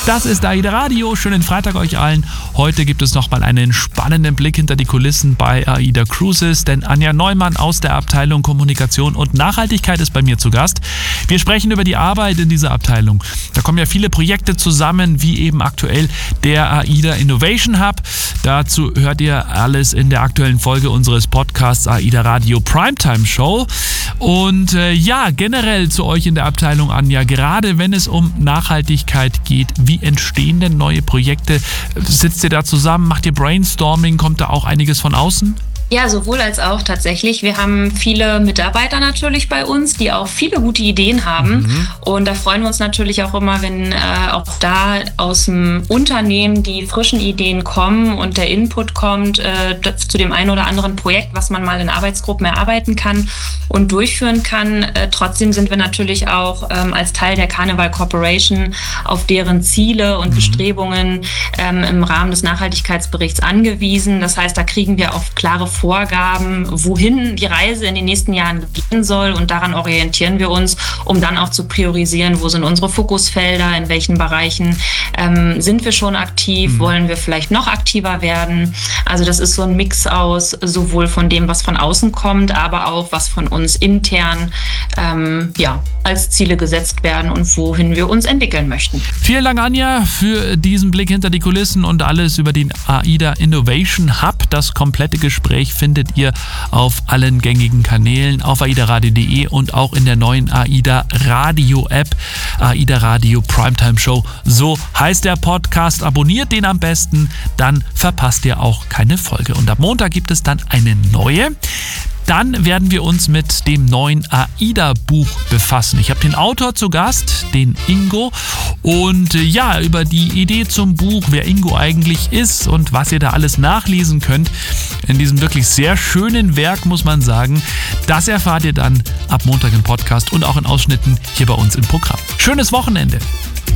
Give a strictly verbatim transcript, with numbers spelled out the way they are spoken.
Das ist AIDA Radio. Schönen Freitag euch allen. Heute gibt es nochmal einen spannenden Blick hinter die Kulissen bei AIDA Cruises, denn Anja Neumann aus der Abteilung Kommunikation und Nachhaltigkeit ist bei mir zu Gast. Wir sprechen über die Arbeit in dieser Abteilung. Da kommen ja viele Projekte zusammen, wie eben aktuell der AIDA Innovation Hub. Dazu hört ihr alles in der aktuellen Folge unseres Podcasts AIDA Radio Primetime Show. Und äh, ja, generell zu euch in der Abteilung, Anja, gerade wenn es um Nachhaltigkeit geht, wie entstehen denn neue Projekte? Sitzt ihr da zusammen, macht ihr Brainstorming, kommt da auch einiges von außen? Ja, sowohl als auch tatsächlich. Wir haben viele Mitarbeiter natürlich bei uns, die auch viele gute Ideen haben. Mhm. Und da freuen wir uns natürlich auch immer, wenn äh, auch da aus dem Unternehmen die frischen Ideen kommen und der Input kommt äh, zu dem einen oder anderen Projekt, was man mal in Arbeitsgruppen erarbeiten kann und durchführen kann. Äh, trotzdem sind wir natürlich auch ähm, als Teil der Carnival Corporation auf deren Ziele und mhm. Bestrebungen ähm, im Rahmen des Nachhaltigkeitsberichts angewiesen. Das heißt, da kriegen wir auch klare Vorgaben, wohin die Reise in den nächsten Jahren gehen soll, und daran orientieren wir uns, um dann auch zu priorisieren, wo sind unsere Fokusfelder, in welchen Bereichen ähm, sind wir schon aktiv, mhm. wollen wir vielleicht noch aktiver werden. Also das ist so ein Mix aus sowohl von dem, was von außen kommt, aber auch was von uns intern ähm, ja, als Ziele gesetzt werden und wohin wir uns entwickeln möchten. Vielen Dank, Anja, für diesen Blick hinter die Kulissen und alles über den AIDA Innovation Hub. Das komplette Gespräch findet ihr auf allen gängigen Kanälen, auf aidaradio punkt de und auch in der neuen AIDA Radio App, AIDA Radio Primetime Show. So heißt der Podcast. Abonniert den am besten, dann verpasst ihr auch keine Folge. Und ab Montag gibt es dann eine neue. Dann werden wir uns mit dem neuen AIDA-Buch befassen. Ich habe den Autor zu Gast, den Ingo. Und ja, über die Idee zum Buch, wer Ingo eigentlich ist und was ihr da alles nachlesen könnt, in diesem wirklich sehr schönen Werk, muss man sagen, das erfahrt ihr dann ab Montag im Podcast und auch in Ausschnitten hier bei uns im Programm. Schönes Wochenende!